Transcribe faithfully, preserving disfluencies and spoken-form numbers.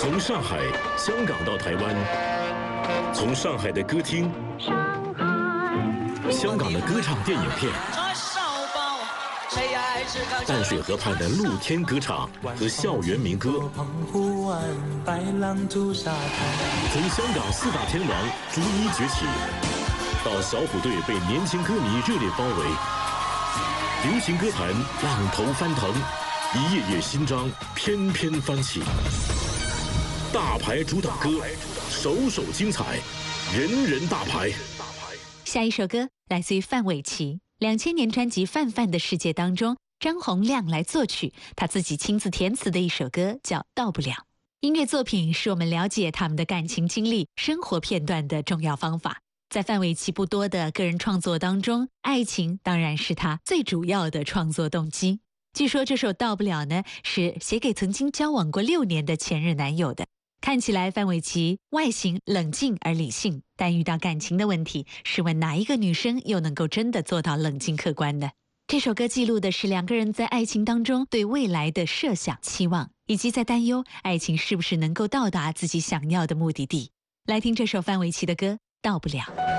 从上海、香港到台湾，从上海的歌厅、香港的歌唱电影片，淡水河畔的露天歌场和校园民歌，从香港四大天王逐一崛起，到小虎队被年轻歌迷热烈包围，流行歌坛浪头翻腾，一页页新章翩翩翻起。大牌主打歌，首首精彩，人人大牌。 下一首歌来自于范玮琪，两千年专辑《范范的世界》当中，张洪量来作曲，他自己亲自填词的一首歌叫《到不了》。音乐作品是我们了解他们的感情经历、生活片段的重要方法。在范玮琪不多的个人创作当中，爱情当然是他最主要的创作动机。据说这首《到不了》呢，是写给曾经交往过六年的前任男友的。看起来范玮琪外形冷静而理性，但遇到感情的问题，试问哪一个女生又能够真的做到冷静客观呢？这首歌记录的是两个人在爱情当中对未来的设想期望，以及在担忧爱情是不是能够到达自己想要的目的地。来听这首范玮琪的歌《到不了》。